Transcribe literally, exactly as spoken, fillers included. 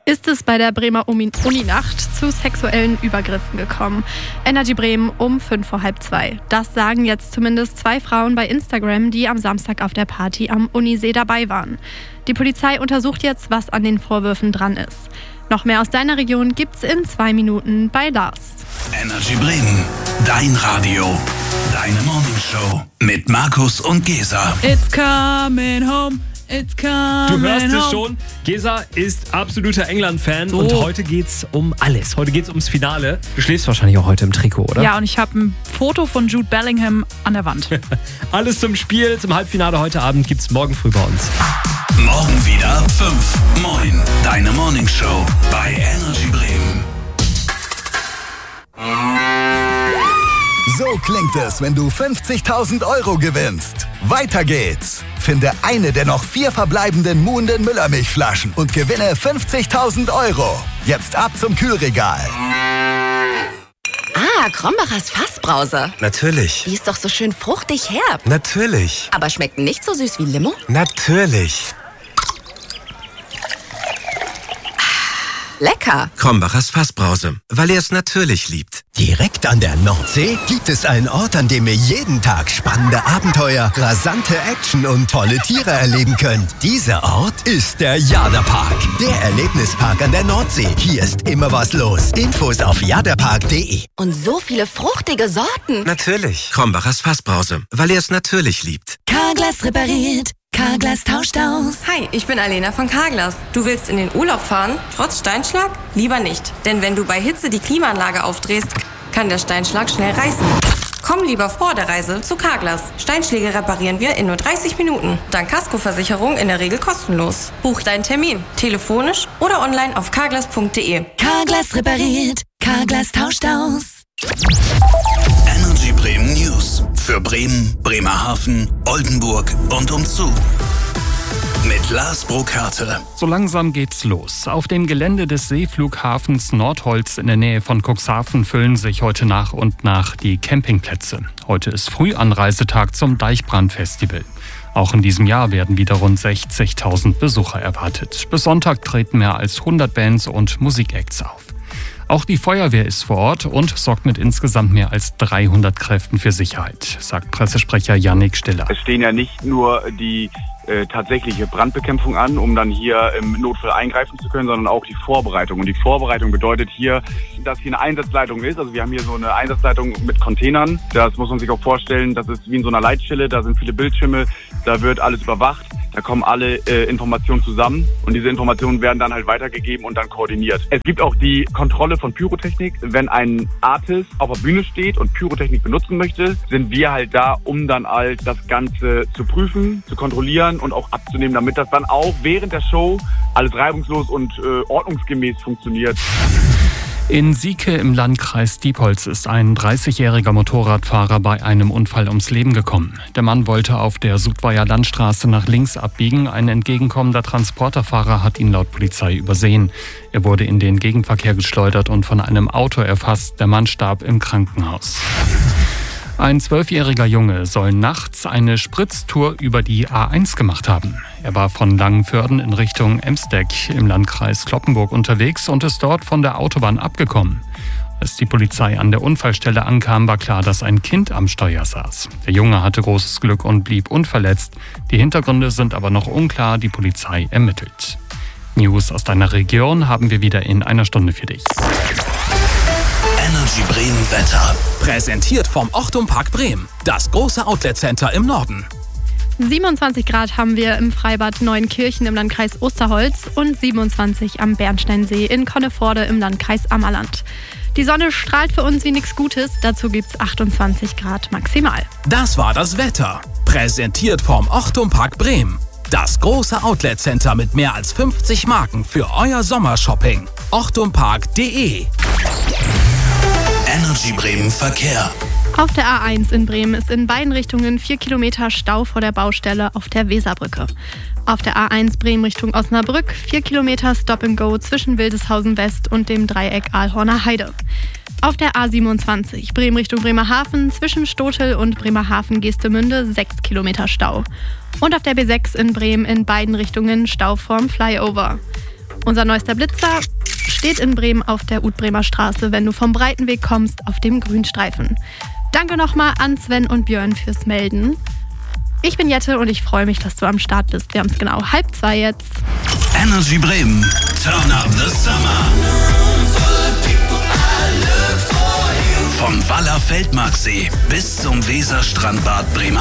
ist es bei der Bremer Uni-Nacht zu sexuellen Übergriffen gekommen. Energy Bremen um fünf vor halb zwei. Das sagen jetzt zumindest zwei Frauen bei Instagram, die am Samstag auf der Party am Unisee dabei waren. Die Polizei untersucht jetzt, was an den Vorwürfen dran ist. Noch mehr aus deiner Region gibt's in zwei Minuten bei Lars. Energy Bremen, dein Radio, deine Morningshow mit Markus und Gesa. It's coming home. It's coming Du hörst home. es schon, Gesa ist absoluter England-Fan So. und heute geht's um alles. Heute geht's ums Finale. Du schläfst wahrscheinlich auch heute im Trikot, oder? Ja, und ich habe ein Foto von Jude Bellingham an der Wand. Alles zum Spiel, zum Halbfinale heute Abend gibt's morgen früh bei uns. Morgen wieder ab fünf. Moin, deine Morningshow bei Energy Bremen. So klingt es, wenn du fünfzigtausend Euro gewinnst. Weiter geht's. Finde eine der noch vier verbleibenden Muhnden Müllermilchflaschen und gewinne fünfzigtausend Euro. Jetzt ab zum Kühlregal. Ah, Krombacher's Fassbrause. Natürlich. Die ist doch so schön fruchtig herb. Natürlich. Aber schmeckt nicht so süß wie Limo? Natürlich. Lecker. Krombacher's Fassbrause, weil er es natürlich liebt. Direkt an der Nordsee gibt es einen Ort, an dem ihr jeden Tag spannende Abenteuer, rasante Action und tolle Tiere erleben könnt. Dieser Ort ist der Jaderpark, der Erlebnispark an der Nordsee. Hier ist immer was los. Infos auf jaderpark punkt de. Und so viele fruchtige Sorten. Natürlich. Krombacher's Fassbrause, weil er es natürlich liebt. Carglass repariert. Carglass tauscht aus. Hi, ich bin Alena von Carglass. Du willst in den Urlaub fahren, trotz Steinschlag? Lieber nicht. Denn wenn du bei Hitze die Klimaanlage aufdrehst, kann der Steinschlag schnell reißen. Komm lieber vor der Reise zu Carglass. Steinschläge reparieren wir in nur dreißig Minuten. Dank Kaskoversicherung in der Regel kostenlos. Buch deinen Termin, telefonisch oder online auf carglass punkt de. Carglass repariert. Carglass tauscht aus. Energy Bremen News für Bremen, Bremerhaven, Oldenburg und umzu. Mit Lars Burkhardt. So langsam geht's los. Auf dem Gelände des Seeflughafens Nordholz in der Nähe von Cuxhaven füllen sich heute nach und nach die Campingplätze. Heute ist Frühanreisetag zum Deichbrand-Festival. Auch in diesem Jahr werden wieder rund sechzigtausend Besucher erwartet. Bis Sonntag treten mehr als hundert Bands und Musikacts auf. Auch die Feuerwehr ist vor Ort und sorgt mit insgesamt mehr als dreihundert Kräften für Sicherheit, sagt Pressesprecher Yannick Stiller. Es stehen ja nicht nur die äh, tatsächliche Brandbekämpfung an, um dann hier im Notfall eingreifen zu können, sondern auch die Vorbereitung. Und die Vorbereitung bedeutet hier, dass hier eine Einsatzleitung ist. Also wir haben hier so eine Einsatzleitung mit Containern. Das muss man sich auch vorstellen, das ist wie in so einer Leitstelle, da sind viele Bildschirme, da wird alles überwacht. Da kommen alle äh, Informationen zusammen und diese Informationen werden dann halt weitergegeben und dann koordiniert. Es gibt auch die Kontrolle von Pyrotechnik. Wenn ein Artist auf der Bühne steht und Pyrotechnik benutzen möchte, sind wir halt da, um dann halt das Ganze zu prüfen, zu kontrollieren und auch abzunehmen, damit das dann auch während der Show alles reibungslos und äh, ordnungsgemäß funktioniert. In Sieke im Landkreis Diepholz ist ein dreißigjähriger Motorradfahrer bei einem Unfall ums Leben gekommen. Der Mann wollte auf der Sudweier Landstraße nach links abbiegen. Ein entgegenkommender Transporterfahrer hat ihn laut Polizei übersehen. Er wurde in den Gegenverkehr geschleudert und von einem Auto erfasst. Der Mann starb im Krankenhaus. Ein zwölfjähriger Junge soll nachts eine Spritztour über die A eins gemacht haben. Er war von Langenförden in Richtung Emsdeck im Landkreis Cloppenburg unterwegs und ist dort von der Autobahn abgekommen. Als die Polizei an der Unfallstelle ankam, war klar, dass ein Kind am Steuer saß. Der Junge hatte großes Glück und blieb unverletzt. Die Hintergründe sind aber noch unklar, die Polizei ermittelt. News aus deiner Region haben wir wieder in einer Stunde für dich. Energy Bremen Wetter. Präsentiert vom Ochtum Park Bremen. Das große Outlet-Center im Norden. siebenundzwanzig Grad haben wir im Freibad Neuenkirchen im Landkreis Osterholz und siebenundzwanzig am Bernsteinsee in Conneforde im Landkreis Ammerland. Die Sonne strahlt für uns wie nichts Gutes, dazu gibt's achtundzwanzig Grad maximal. Das war das Wetter. Präsentiert vom Ochtum Park Bremen. Das große Outlet-Center mit mehr als fünfzig Marken für euer Sommershopping. ochtum park punkt de. Energy Bremen Verkehr. Auf der A eins in Bremen ist in beiden Richtungen vier Kilometer Stau vor der Baustelle auf der Weserbrücke. Auf der A eins Bremen Richtung Osnabrück vier Kilometer Stop and Go zwischen Wildeshausen West und dem Dreieck Aalhorner Heide. Auf der A siebenundzwanzig Bremen Richtung Bremerhaven zwischen Stotel und Bremerhaven-Geestemünde sechs Kilometer Stau. Und auf der B sechs in Bremen in beiden Richtungen Stau vorm Flyover. Unser neuester Blitzer steht in Bremen auf der Ut-Bremer Straße, wenn du vom Breitenweg kommst, auf dem Grünstreifen. Danke nochmal an Sven und Björn fürs Melden. Ich bin Jette und ich freue mich, dass du am Start bist. Wir haben es genau halb zwei jetzt. Energy Bremen, turn up the summer. Vom Waller Feldmarksee bis zum Weserstrandbad Bremerhaven.